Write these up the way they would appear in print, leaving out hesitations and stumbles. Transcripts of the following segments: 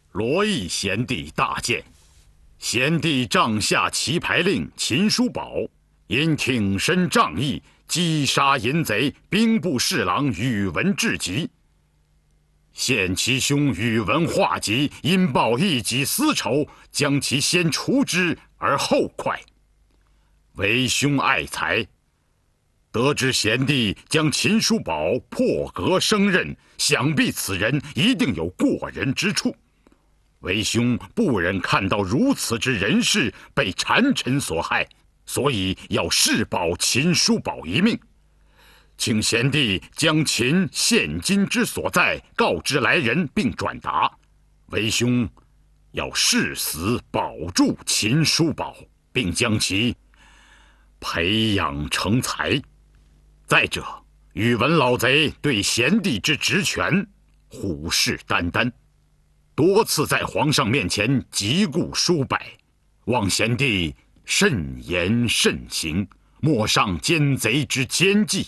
罗毅贤弟大见。贤弟帐下棋牌令秦叔宝，因挺身仗义，击杀淫贼兵部侍郎宇文至极。现其兄宇文化及因报一己私仇，将其先除之而后快。为兄爱才，得知贤弟将秦叔宝破格升任，想必此人一定有过人之处。为兄不忍看到如此之人士被谗臣所害，所以要誓保秦叔宝一命。请贤弟将秦现今之所在告知来人，并转达。为兄要誓死保住秦叔宝，并将其培养成才。再者，宇文老贼对贤弟之职权虎视眈眈，多次在皇上面前疾顾疏摆，望贤弟慎言慎行，莫上奸贼之奸计。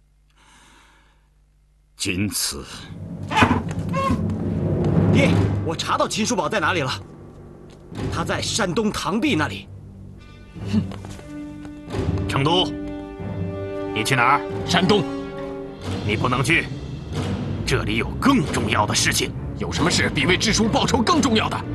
仅此。 爹，我查到秦叔宝在哪里了，他在山东唐壁那里。 哼，成都，你去哪儿？ 山东。 你不能去，这里有更重要的事情。 有什么事比为支书报仇更重要的？